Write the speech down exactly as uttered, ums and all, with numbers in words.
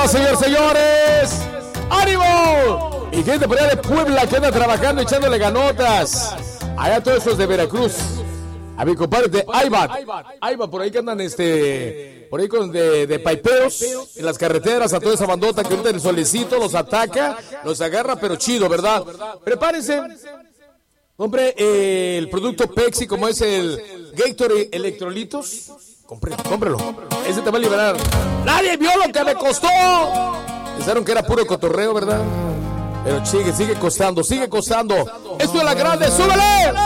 ánimo, señores, señores. ¡Ánimo! Y gente por allá de Puebla que anda trabajando, echándole ganotas. Allá todos esos de Veracruz. A mi compadre de Aybat. Aybat, por ahí que andan este... Por ahí con de, de paipeos en las carreteras, a toda esa bandota que ahorita el solecito los ataca, los agarra, pero chido, ¿verdad? Prepárense. Compre eh, el producto Pepsi, como es el Gatorade Electrolitos. Cómprelo, cómprelo. Ese te va a liberar. Nadie vio lo que me costó. Pensaron que era puro cotorreo, ¿verdad? Pero sigue, sigue costando, sigue costando. Esto es La Grande, ¡súbele!